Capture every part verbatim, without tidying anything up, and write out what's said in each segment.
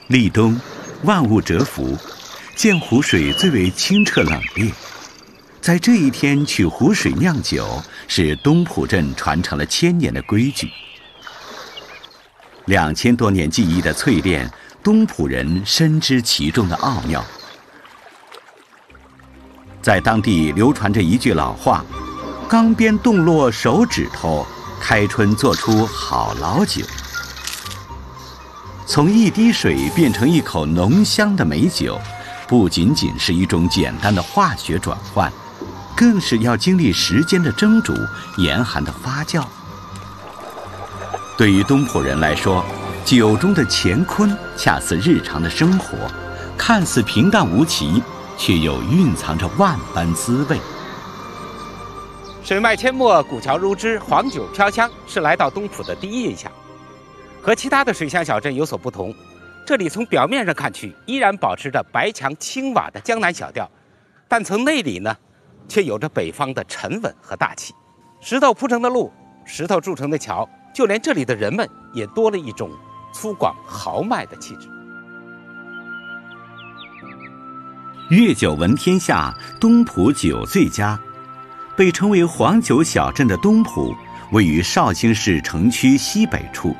立冬，万物蛰伏，鉴湖水最为清澈冷冽。在这一天取湖水酿酒，是东浦镇传承了千年的规矩。两千多年技艺的淬炼，东浦人深知其中的奥妙。在当地流传着一句老话：“钢鞭冻落手指头，开春做出好老酒。”从一滴水变成一口浓香的美酒，不仅仅是一种简单的化学转换，更是要经历时间的蒸煮、严寒的发酵。对于东浦人来说，酒中的乾坤恰似日常的生活，看似平淡无奇，却又蕴藏着万般滋味。 水脉阡陌，古桥如织，黄酒飘香，是来到东浦的第一印象。和其他的水乡小镇有所不同，这里从表面上看去依然保持着白墙青瓦的江南小调，但从内里呢，却有着北方的沉稳和大气。石头铺成的路，石头筑成的桥，就连这里的人们也多了一种粗犷豪迈的气质。 粤酒闻天下，东浦酒最佳。被称为黄酒小镇的东浦，位于绍兴市城区西北处。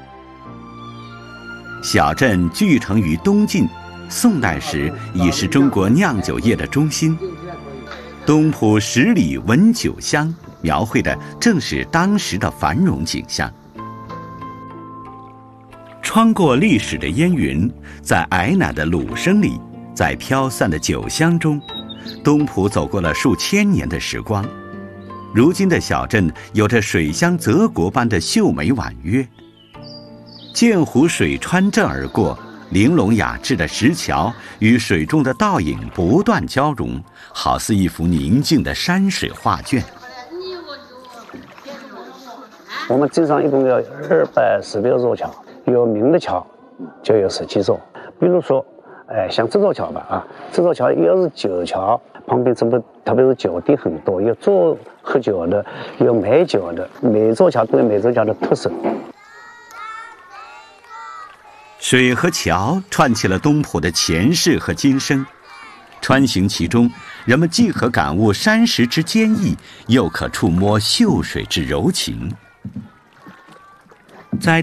小镇聚成于东晋，宋代时已是中国酿酒业的中心。东浦十里闻酒香，描绘的正是当时的繁荣景象。穿过历史的烟云，在矮奶的鲁声里，在飘散的酒香中，东浦走过了数千年的时光。如今的小镇有着水乡泽国般的秀美婉约。鉴湖水穿镇而过，玲珑雅致的石桥与水中的倒影不断交融，好似一幅宁静的山水画卷。 我们镇上一共有二百十六座桥，有名的桥就有十七座。比如说，哎，像这座桥吧，啊，这座桥又是酒桥，旁边这不特别是酒店很多，有做喝酒的，有卖酒的，每座桥都有每座桥的特色。 水和桥串起了东浦的前世和今生，穿行其中，人们既可感悟山石之坚毅，又可触摸秀水之柔情。